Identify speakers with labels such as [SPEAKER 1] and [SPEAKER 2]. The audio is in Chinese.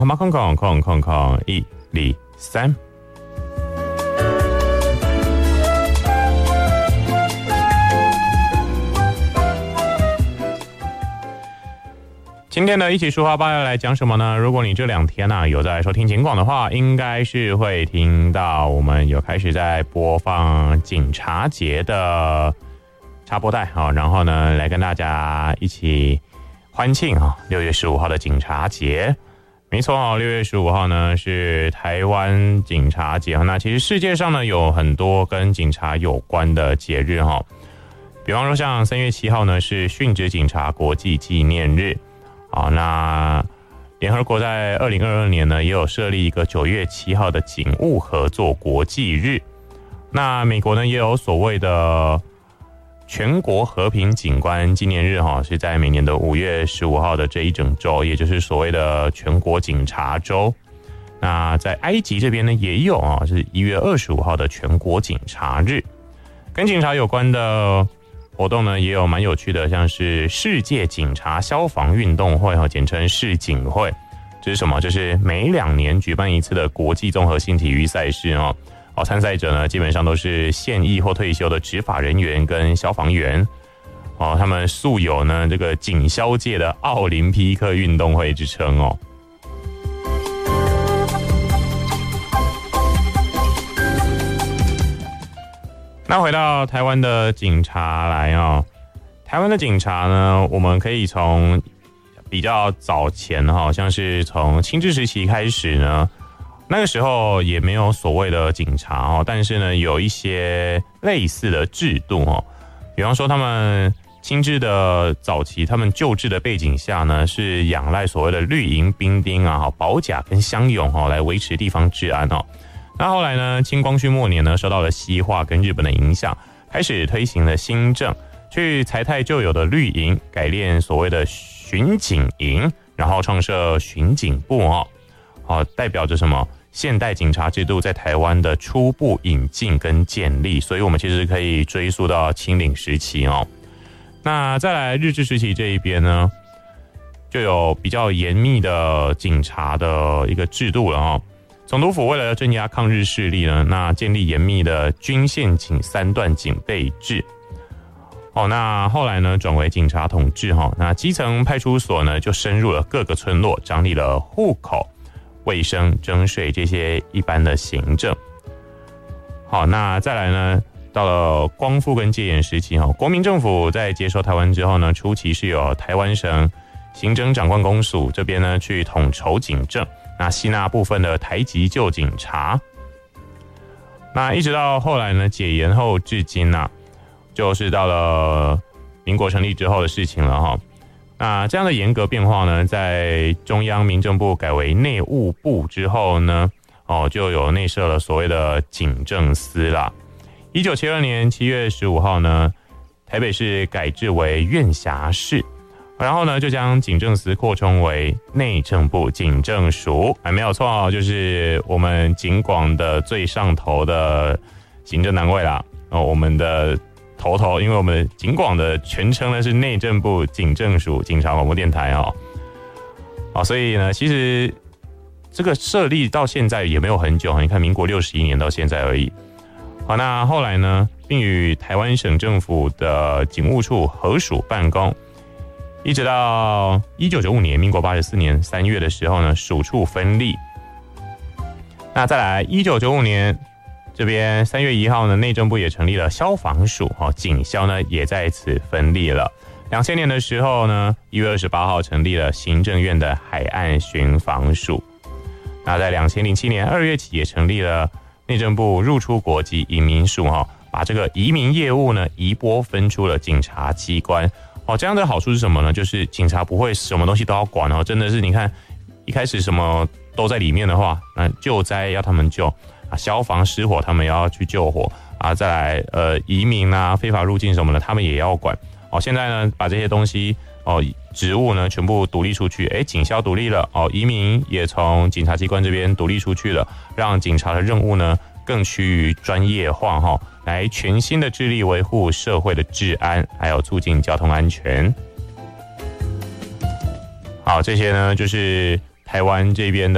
[SPEAKER 1] 马空空空空空1、2、3。今天的一起说话吧要来讲什么呢？如果你这2天有在收听警广的话，应该是会听到我们有开始在播放警察节的插播带然后呢来跟大家一起欢庆6月15号的警察节。没错6月15号呢是台湾警察节。那其实世界上呢有很多跟警察有关的节日比方说像3月7号呢是殉职警察国际纪念日。那联合国在2022年呢也有设立一个9月7号的警务合作国际日。那美国呢也有所谓的全国和平警官纪念日是在每年的5月15号的这一整周，也就是所谓的全国警察周。那在埃及这边呢也有是1月25号的全国警察日。跟警察有关的活动呢也有蛮有趣的，像是世界警察消防运动会简称世警会。这是什么？就是每2年举办一次的国际综合性体育赛事参赛者呢基本上都是现役或退休的执法人员跟消防员他们素有呢这个警消界的奥林匹克运动会之称那回到台湾的警察来台湾的警察呢，我们可以从比较早前像是从清治时期开始呢，那个时候也没有所谓的警察但是呢有一些类似的制度比方说他们清治的早期，他们旧制的背景下呢是仰赖所谓的绿营兵丁保甲跟乡勇来维持地方治安那后来呢清光绪末年呢受到了西化跟日本的影响，开始推行了新政，去裁汰旧有的绿营，改练所谓的巡警营，然后创设巡警部代表着什么？现代警察制度在台湾的初步引进跟建立，所以我们其实可以追溯到清领时期那再来日治时期这一边呢，就有比较严密的警察的一个制度了总督府为了镇压抗日势力呢，那建立严密的军宪警3段警备制那后来呢转为警察统治那基层派出所呢就深入了各个村落，掌理了户口、卫生、征税这些一般的行政。那再来呢到了光复跟戒严时期国民政府在接收台湾之后呢，初期是由台湾省行政长官公署这边呢去统筹警政，那吸纳部分的台籍旧警察。那一直到后来呢解严后至今就是到了民国成立之后的事情了那这样的严格变化呢，在中央民政部改为内务部之后呢就有内设了所谓的警政司啦。1972年7月15号呢，台北市改制为院辖市，然后呢就将警政司扩充为内政部警政署。没有错就是我们警广的最上头的行政单位啦我们的头，因为我们警广的全称呢是内政部警政署警察广播电台所以呢其实这个设立到现在也没有很久，你看民国61年到现在而已那后来呢并与台湾省政府的警务处合署办公，一直到1995年民国84年3月的时候呢署处分立。那再来1995年这边3月1号呢，内政部也成立了消防署警消呢也在此分立了。2000年的时候呢1月28号成立了行政院的海岸巡防署。那在2007年2月起也成立了内政部入出国及移民署把这个移民业务呢移拨分出了警察机关这样的好处是什么呢？就是警察不会什么东西都要管真的是你看一开始什么都在里面的话，那救灾要他们救消防失火他们也要去救火再来移民非法入境什么的他们也要管现在呢把这些东西职务呢全部独立出去，警消独立了移民也从警察机关这边独立出去了，让警察的任务呢更趋于专业化来全心的致力维护社会的治安，还有促进交通安全。好，这些呢就是台湾这边的